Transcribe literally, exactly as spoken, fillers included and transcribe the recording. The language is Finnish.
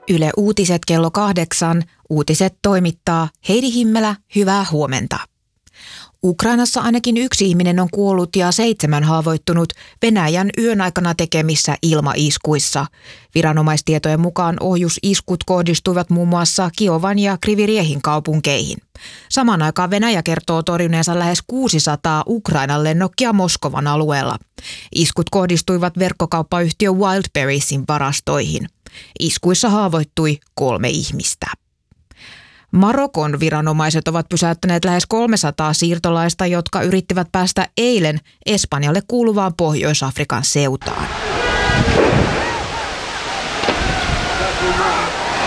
Yle Uutiset kello kahdeksan. Uutiset toimittaa Heidi Himmelä. Hyvää huomenta. Ukrainassa ainakin yksi ihminen on kuollut ja seitsemän haavoittunut Venäjän yön aikana tekemissä ilmaiskuissa. Viranomaistietojen mukaan ohjusiskut kohdistuivat muun muassa Kiovan ja Kriviriehin kaupunkeihin. Samaan aikaan Venäjä kertoo torjuneensa lähes kuusisataa Ukrainan lennokkia Moskovan alueella. Iskut kohdistuivat verkkokauppayhtiö Wildberriesin varastoihin. Iskuissa haavoittui kolme ihmistä. Marokon viranomaiset ovat pysäyttäneet lähes kolmesataa siirtolaista, jotka yrittivät päästä eilen Espanjalle kuuluvaan Pohjois-Afrikan seutaan.